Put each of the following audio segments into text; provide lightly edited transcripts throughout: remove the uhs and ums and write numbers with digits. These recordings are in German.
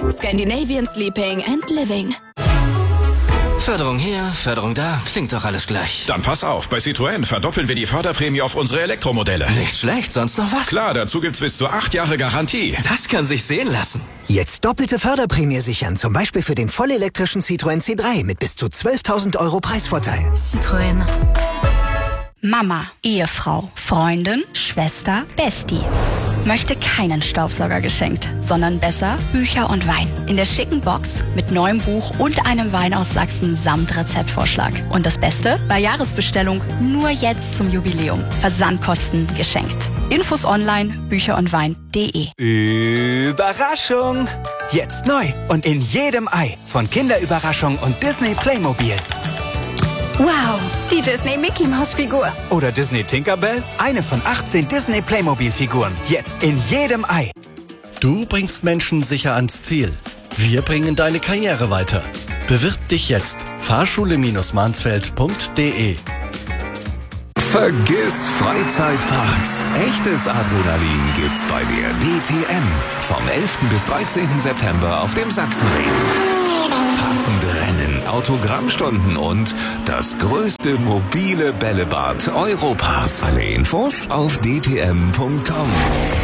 Scandinavian Sleeping and Living. Förderung hier, Förderung da, klingt doch alles gleich. Dann pass auf, bei Citroën verdoppeln wir die Förderprämie auf unsere Elektromodelle. Nicht schlecht, sonst noch was? Klar, dazu gibt's bis zu 8 Jahre Garantie. Das kann sich sehen lassen. Jetzt doppelte Förderprämie sichern, zum Beispiel für den vollelektrischen Citroën C3 mit bis zu 12.000 € Preisvorteil. Citroën. Mama, Ehefrau, Freundin, Schwester, Bestie. Möchte keinen Staubsauger geschenkt, sondern besser Bücher und Wein. In der schicken Box mit neuem Buch und einem Wein aus Sachsen samt Rezeptvorschlag. Und das Beste? Bei Jahresbestellung nur jetzt zum Jubiläum. Versandkosten geschenkt. Infos online, bücherundwein.de. Überraschung! Jetzt neu und in jedem Ei von Kinderüberraschung und Disney Playmobil. Wow, die Disney Mickey Maus Figur. Oder Disney Tinkerbell, eine von 18 Disney Playmobil-Figuren. Jetzt in jedem Ei. Du bringst Menschen sicher ans Ziel. Wir bringen deine Karriere weiter. Bewirb dich jetzt. Fahrschule-mansfeld.de. Vergiss Freizeitparks. Echtes Adrenalin gibt's bei der DTM. Vom 11. bis 13. September auf dem Sachsenring. Packende Rennen, Autogrammstunden und das größte mobile Bällebad Europas. Alle Infos auf dtm.com.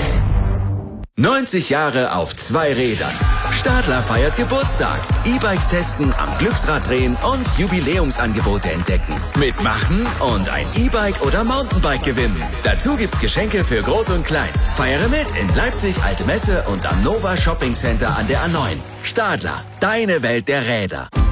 90 Jahre auf 2 Rädern. Stadler feiert Geburtstag. E-Bikes testen, am Glücksrad drehen und Jubiläumsangebote entdecken. Mitmachen und ein E-Bike oder Mountainbike gewinnen. Dazu gibt's Geschenke für Groß und Klein. Feiere mit in Leipzig, Alte Messe und am Nova Shopping Center an der A9. Stadler, deine Welt der Räder.